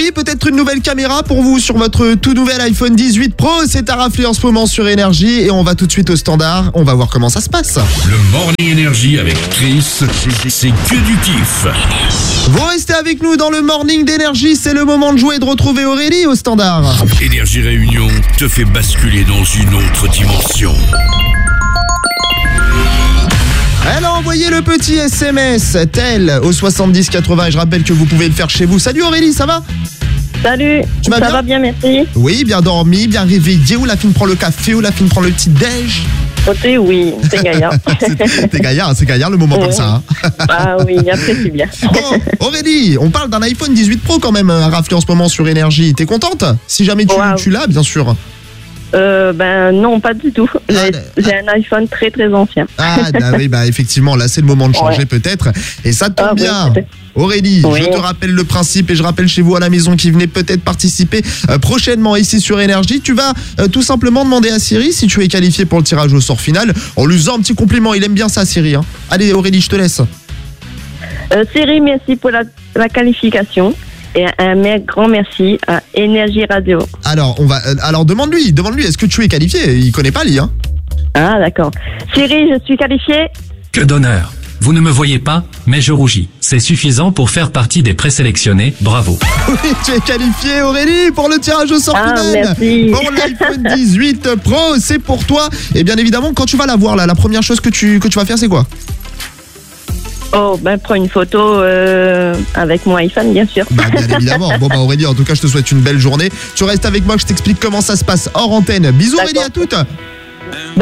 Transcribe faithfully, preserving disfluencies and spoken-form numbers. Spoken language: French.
Oui, peut-être une nouvelle caméra pour vous sur votre tout nouvel iPhone dix-huit Pro. C'est à rafler en ce moment sur Énergie et on va tout de suite au standard. On va voir comment ça se passe. Le Morning Énergie avec Chris, c'est que du kiff. Vous restez avec nous dans le Morning d'Énergie. C'est le moment de jouer et de retrouver Aurélie au standard. Énergie Réunion te fait basculer dans une autre dimension. Elle a envoyé le petit S M S tel au soixante-dix quatre-vingts et je rappelle que vous pouvez le faire chez vous. Salut Aurélie, ça va? Salut, Tu vas ça bien va bien, merci. Oui, bien dormi, bien réveillé. Où la fine prend le café, où la fine prend le petit déj. Côté, oui, c'est gaillard. C'est gaillard, c'est gaillard le moment Ouais. comme ça. Hein. Ah oui, apprécie bien. Bon, Aurélie, on parle d'un iPhone dix-huit Pro quand même à rafler en ce moment sur Énergie. T'es contente? Si jamais tu, Wow. tu l'as, bien sûr. Euh, ben non, pas du tout. J'ai, Ah, j'ai un iPhone très très ancien. Ah, bah oui, bah effectivement, là c'est le moment de changer Ouais. peut-être. Et ça tombe Ah, oui, bien. peut-être. Aurélie, Oui. je te rappelle le principe et je rappelle chez vous à la maison qui venez peut-être participer euh, prochainement ici sur Énergie. Tu vas euh, tout simplement demander à Siri si tu es qualifié pour le tirage au sort final. En lui faisant un petit compliment, il aime bien ça Siri. Hein. Allez Aurélie, je te laisse. Euh, Siri, merci pour la, la qualification. Et un mer- grand merci à Énergie Radio. Alors, on va, euh, alors demande-lui, demande-lui, est-ce que tu es qualifié? Il connaît pas, lui, hein. Ah, d'accord. Siri, je suis qualifiée. Que d'honneur. Vous ne me voyez pas, mais je rougis. C'est suffisant pour faire partie des présélectionnés. Bravo. Oui, tu es qualifié, Aurélie, pour le tirage au sort Ah, final. merci. Pour l'iPhone dix-huit Pro, c'est pour toi. Et bien évidemment, quand tu vas l'avoir, là, la première chose que tu, que tu vas faire, c'est quoi? Oh, ben prends une photo euh, avec mon iPhone, bien sûr. Bah, bien évidemment. Bon, bah, Aurélie, en tout cas, je te souhaite une belle journée. Tu restes avec moi, je t'explique comment ça se passe hors antenne. Bisous, Aurélie, à D'accord. toutes.